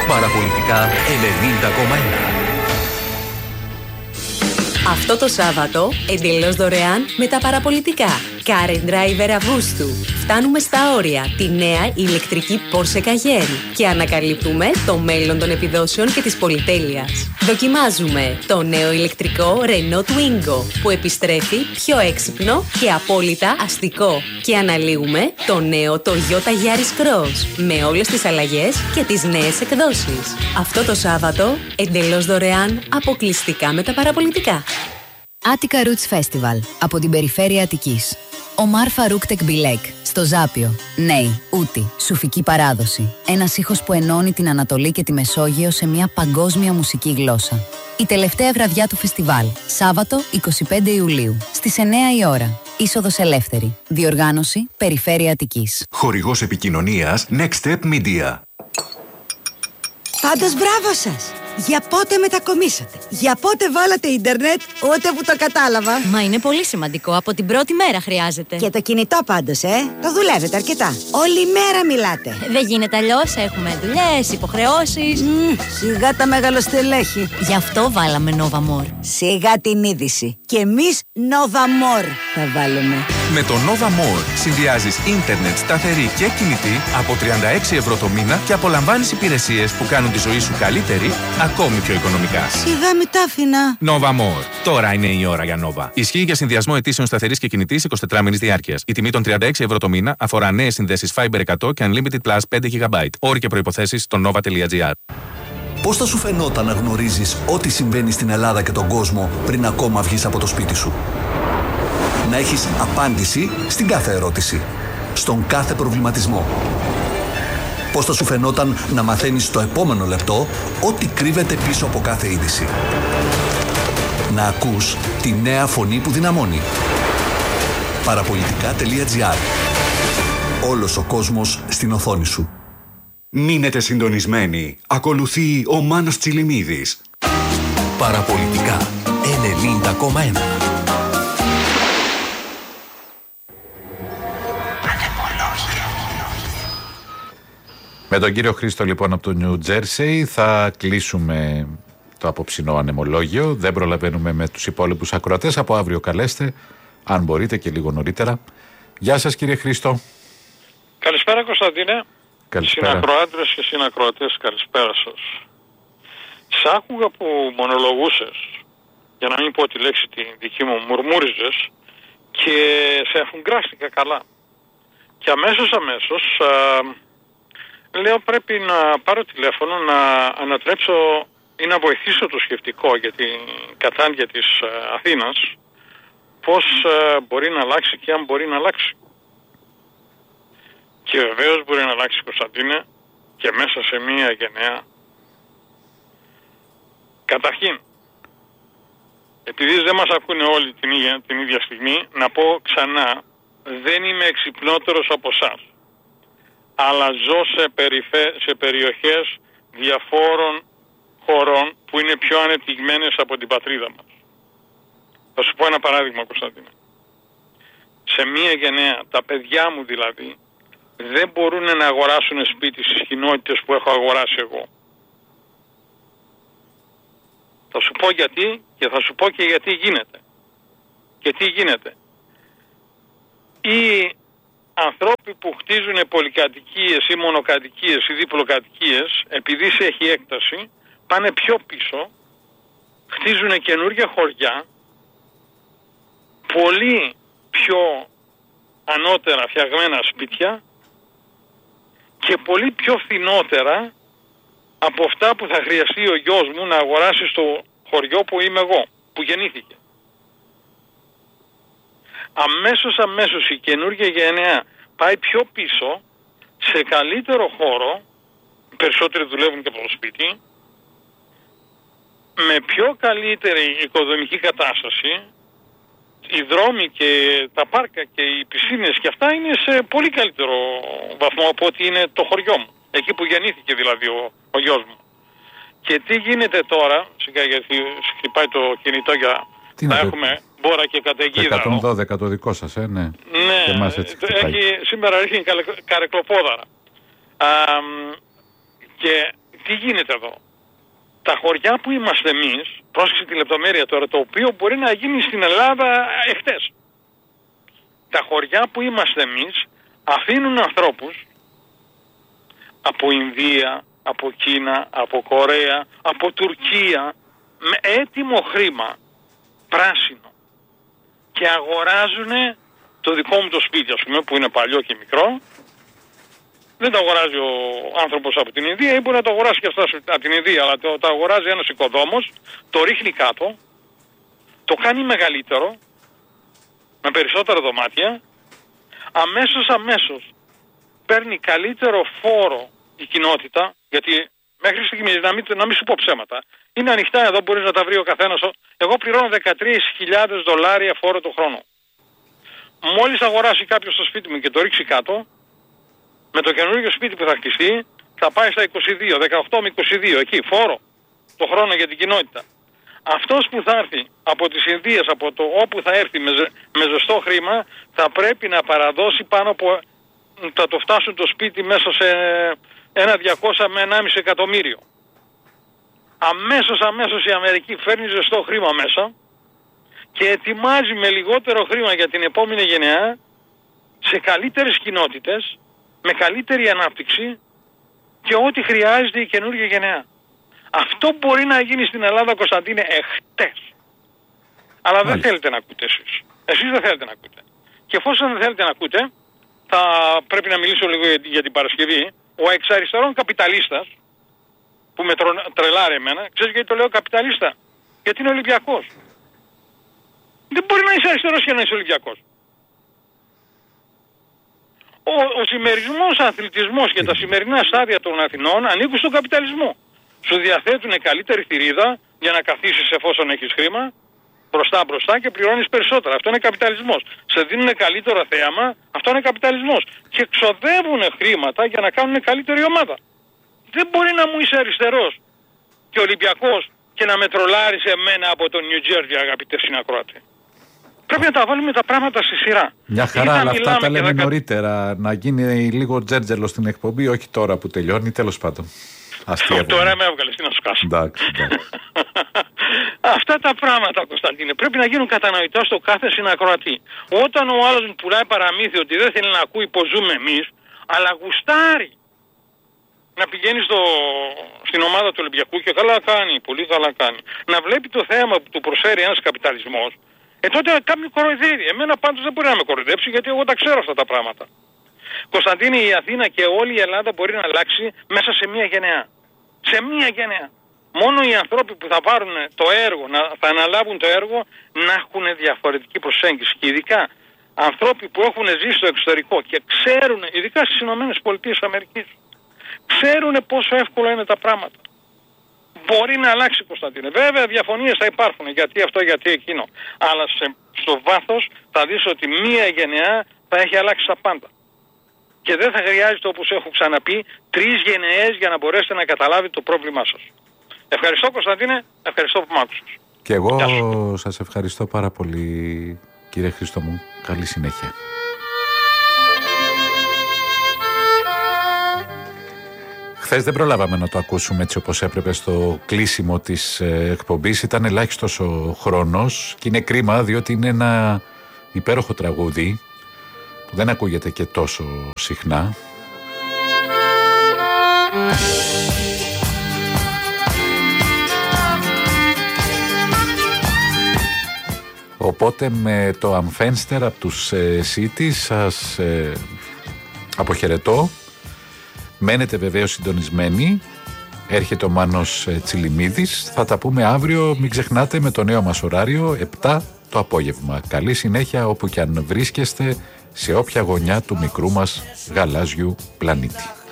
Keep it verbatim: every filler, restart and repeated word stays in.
Παραπολιτικά ενενήντα κόμμα ένα. Αυτό το Σάββατο, εντελώς δωρεάν με τα παραπολιτικά. Car and Driver Αυγούστου. Φτάνουμε στα όρια τη νέα ηλεκτρική Porsche Cayenne και ανακαλύπτουμε το μέλλον των επιδόσεων και της πολυτέλειας. Δοκιμάζουμε το νέο ηλεκτρικό Renault Twingo που επιστρέφει πιο έξυπνο και απόλυτα αστικό. Και αναλύουμε το νέο Toyota Yaris Cross με όλες τις αλλαγές και τις νέες εκδόσεις. Αυτό το Σάββατο, εντελώς δωρεάν, αποκλειστικά με τα παραπολιτικά. Attica Roots Festival από την περιφέρεια Αττικής. Ομάρ Φαρούκ Τεκμπιλέκ, στο Ζάπιο. Νέοι, Ούτη, σουφική παράδοση. Ένας ήχος που ενώνει την Ανατολή και τη Μεσόγειο σε μια παγκόσμια μουσική γλώσσα. Η τελευταία βραδιά του φεστιβάλ, Σάββατο εικοστή πέμπτη Ιουλίου, στις εννιά η ώρα. Είσοδος ελεύθερη. Διοργάνωση Περιφέρεια Αττικής. Χορηγός επικοινωνίας Next Step Media. Πάντως μπράβο σας! Για πότε μετακομίσατε? Για πότε βάλατε ίντερνετ? Ούτε που το κατάλαβα. Μα είναι πολύ σημαντικό. Από την πρώτη μέρα χρειάζεται. Και το κινητό πάντως, ε. Το δουλεύετε αρκετά. Όλη μέρα μιλάτε. Δεν γίνεται αλλιώς. Έχουμε δουλειές, υποχρεώσεις. Mm, σιγά τα μεγαλοστελέχη. Γι' αυτό βάλαμε Nova More. Σιγά την είδηση. Και εμείς Nova More θα βάλουμε. Με το Nova More συνδυάζεις ίντερνετ σταθερή και κινητή από τριάντα έξι ευρώ το μήνα και απολαμβάνεις υπηρεσίες που κάνουν τη ζωή σου καλύτερη, ακόμη πιο οικονομικά. Σιγά μην τα άφηνα. Nova More. Τώρα είναι η ώρα για Nova. Ισχύει για συνδυασμό αιτήσεων σταθερής και κινητής εικοσιτετράμηνης διάρκειας. Η τιμή των τριάντα έξι ευρώ το μήνα αφορά νέες συνδέσεις Fiber εκατό και Unlimited Plus πέντε γιγαμπάιτ. Όροι και προϋποθέσεις στο nova τελεία gr. Πώς θα σου φαινόταν να γνωρίζεις ό,τι συμβαίνει στην Ελλάδα και τον κόσμο πριν ακόμα βγεις από το σπίτι σου? Να έχεις απάντηση στην κάθε ερώτηση, στον κάθε προβληματισμό. Πώς θα σου φαινόταν να μαθαίνεις το επόμενο λεπτό ό,τι κρύβεται πίσω από κάθε είδηση. Να ακούς τη νέα φωνή που δυναμώνει. Παραπολιτικά τελεία gr. Όλος ο κόσμος στην οθόνη σου. Μείνετε συντονισμένοι. Ακολουθεί ο Μάνος Τσιλιμίδης. Παραπολιτικά ενενήντα κόμμα ένα. Με τον κύριο Χρήστο λοιπόν από το Νιου Τζέρσεϊ θα κλείσουμε το απόψινό ανεμολόγιο. Δεν προλαβαίνουμε με τους υπόλοιπους ακροατές. Από αύριο καλέστε, αν μπορείτε και λίγο νωρίτερα. Γεια σας κύριε Χρήστο. Καλησπέρα Κωνσταντίνε. Καλησπέρα. Συνακροάτρες και συνακροατές, καλησπέρα σας. Σ' άκουγα που μονολογούσες, για να μην πω τη λέξη τη δική μου, μουρμούριζες και σε αφουγκράστηκα καλά. Και αμέσως αμέσως α, λέω πρέπει να πάρω τηλέφωνο να ανατρέψω ή να βοηθήσω το σκεπτικό για την κατάντια της α, Αθήνας, πώς α, μπορεί να αλλάξει και αν μπορεί να αλλάξει. Και βεβαίως μπορεί να αλλάξει, Κωνσταντίνε, και μέσα σε μία γενναία. Καταρχήν, επειδή δεν μας ακούνε όλοι την ίδια, την ίδια στιγμή, να πω ξανά, δεν είμαι εξυπνότερος από εσάς. Αλλά ζω σε, περιφέ, σε περιοχές διαφόρων χωρών που είναι πιο ανεπτυγμένες από την πατρίδα μας. Θα σου πω ένα παράδειγμα, Κωνσταντίνε. Σε μία γενναία, τα παιδιά μου δηλαδή, δεν μπορούν να αγοράσουν σπίτι στις κοινότητες που έχω αγοράσει εγώ. Θα σου πω γιατί και θα σου πω και γιατί γίνεται. Και τι γίνεται. Οι ανθρώποι που χτίζουν πολυκατοικίες ή μονοκατοικίες ή διπλοκατοικίες, επειδή σε έχει έκταση, πάνε πιο πίσω, χτίζουν καινούργια χωριά, πολύ πιο ανώτερα φτιαγμένα σπίτια και πολύ πιο φθηνότερα από αυτά που θα χρειαστεί ο γιος μου να αγοράσει στο χωριό που είμαι εγώ, που γεννήθηκε. Αμέσως αμέσως η καινούργια γενναία πάει πιο πίσω, σε καλύτερο χώρο, περισσότεροι δουλεύουν και από το σπίτι, με πιο καλύτερη οικοδομική κατάσταση, οι δρόμοι και τα πάρκα και οι πισίνες και αυτά είναι σε πολύ καλύτερο βαθμό από ότι είναι το χωριό μου. Εκεί που γεννήθηκε δηλαδή ο, ο γιος μου. Και τι γίνεται τώρα, σιγά γιατί χτυπάει το κινητό για τι να έχουμε μπόρα και καταιγίδα. εκατόν δώδεκα το δικό σας, ε, ναι. Ναι, και εμάς έτσι έχει, σήμερα ρίχνει καρεκλοπόδαρα. Α, και τι γίνεται εδώ. Τα χωριά που είμαστε εμείς, πρόσεξε τη λεπτομέρεια τώρα, το οποίο μπορεί να γίνει στην Ελλάδα εχθές. Τα χωριά που είμαστε εμείς αφήνουν ανθρώπους από Ινδία, από Κίνα, από Κορέα, από Τουρκία, με έτοιμο χρήμα, πράσινο, και αγοράζουν το δικό μου το σπίτι, ας πούμε, που είναι παλιό και μικρό. Δεν το αγοράζει ο άνθρωπος από την Ινδία, ή μπορεί να το αγοράσει και αυτό από την Ινδία, αλλά το, το αγοράζει ένας οικοδόμος, το ρίχνει κάτω, το κάνει μεγαλύτερο, με περισσότερα δωμάτια, αμέσως αμέσως παίρνει καλύτερο φόρο η κοινότητα, γιατί μέχρι στιγμής, να μην, να μην σου πω ψέματα, είναι ανοιχτά εδώ, μπορείς να τα βρει ο καθένας. Εγώ πληρώνω δεκατρείς χιλιάδες δολάρια φόρο το χρόνο. Μόλις αγοράσει κάποιος το σπίτι μου και το ρίξει κάτω, με το καινούργιο σπίτι που θα χτιστεί, θα πάει στα είκοσι δύο, δεκαοκτώ με είκοσι δύο, εκεί, φόρο το χρόνο για την κοινότητα. Αυτός που θα έρθει από τις Ινδίες, από το όπου θα έρθει με, ζε, με ζεστό χρήμα, θα πρέπει να παραδώσει πάνω από, θα το φτάσουν το σπίτι μέσα σε ένα διακόσια με ενάμιση εκατομμύριο. Αμέσως αμέσως η Αμερική φέρνει ζεστό χρήμα μέσα και ετοιμάζει με λιγότερο χρήμα για την επόμενη γενεά, σε καλύτερες κοινότητες, με καλύτερη ανάπτυξη και ό,τι χρειάζεται η καινούργια γενεά. Αυτό μπορεί να γίνει στην Ελλάδα, Κωνσταντίνε, εχτες. Αλλά δεν Μάλιστα. θέλετε να ακούτε εσείς. Εσείς δεν θέλετε να ακούτε. Και εφόσον δεν θέλετε να ακούτε, θα πρέπει να μιλήσω λίγο για, για την Παρασκευή. Ο εξαριστερών καπιταλίστας, που με τρο, τρελάρει εμένα, ξέρεις γιατί το λέω καπιταλίστα? Γιατί είναι Ολυμπιακός. Δεν μπορεί να είσαι αριστερός και να είσαι Ολυμπιακός. Ο, ο σημερινός αθλητισμός και τα σημερινά στάδια των Αθηνών ανήκουν στον καπιταλισμό. Σου διαθέτουν καλύτερη θηρίδα για να καθίσεις εφόσον έχεις χρήμα, μπροστά μπροστά, και πληρώνεις περισσότερα. Αυτό είναι καπιταλισμός. Σε δίνουν καλύτερο θέαμα, αυτό είναι καπιταλισμός. Και ξοδεύουν χρήματα για να κάνουν καλύτερη ομάδα. Δεν μπορεί να μου είσαι αριστερός και Ολυμπιακός και να με τρολάρεις εμένα από το Νιου Τζέρζι, αγαπητέ συνακροατέ. Πρέπει να τα βάλουμε τα πράγματα στη σειρά. Μια χαρά, αλλά αυτά τα λέμε νωρίτερα. Να γίνει λίγο τζέρτζελο στην εκπομπή, όχι τώρα που τελειώνει, τέλος πάντων. Τώρα με έβγαλες, τι να σου κάσω. Εντάξει, εντάξει. Αυτά τα πράγματα, Κωνσταντίνε, πρέπει να γίνουν κατανοητά στο κάθε συνακροατή. Όταν ο άλλος μου πουλάει παραμύθι ότι δεν θέλει να ακούει πως ζούμε εμείς, αλλά γουστάρει να πηγαίνει στο, στην ομάδα του Ολυμπιακού, και καλά κάνει, πολύ καλά κάνει, να βλέπει το θέαμα που του προσφέρει ένας καπιταλισμός, ε τότε κάποιοι κοροϊδεύει. Εμένα πάντως δεν μπορεί να με κοροϊδέψει, γιατί εγώ τα ξέρω αυτά τα πράγματα. Κωνσταντίνη, η Αθήνα και όλη η Ελλάδα μπορεί να αλλάξει μέσα σε μία γενεά. Σε μία γενεά. Μόνο οι άνθρωποι που θα πάρουν το έργο, να, θα αναλάβουν το έργο, να έχουν διαφορετική προσέγγιση. Και ειδικά ανθρώποι που έχουν ζήσει στο εξωτερικό και ξέρουν, ειδικά στις Ηνωμένες Πολιτείες Αμερικής, ξέρουν πόσο εύκολα είναι τα πράγματα. Μπορεί να αλλάξει, Κωνσταντίνε. Βέβαια διαφωνίες θα υπάρχουν, γιατί αυτό, γιατί εκείνο. Αλλά σε, στο βάθος θα δεις ότι μία γενεά θα έχει αλλάξει τα πάντα. Και δεν θα χρειάζεται, όπως έχω ξαναπεί, τρεις γενναίες για να μπορέσετε να καταλάβετε το πρόβλημά σας. Ευχαριστώ, Κωνσταντίνε, ευχαριστώ που μ' άκουσες. Και εγώ σας ευχαριστώ πάρα πολύ, κύριε Χρήστο μου. Καλή συνέχεια. Χθες δεν προλάβαμε να το ακούσουμε έτσι όπως έπρεπε στο κλείσιμο της εκπομπής. Ήταν ελάχιστος ο χρόνος και είναι κρίμα, διότι είναι ένα υπέροχο τραγούδι που δεν ακούγεται και τόσο συχνά. Οπότε με το Αμφένστερ από τους City σας ε, αποχαιρετώ. Μένετε βεβαίως συντονισμένοι. Έρχεται ο Μάνος Τσιλιμίδης. Θα τα πούμε αύριο, μην ξεχνάτε, με το νέο μας ωράριο, επτά το απόγευμα. Καλή συνέχεια όπου και αν βρίσκεστε, σε όποια γωνιά του μικρού μας γαλάζιου πλανήτη.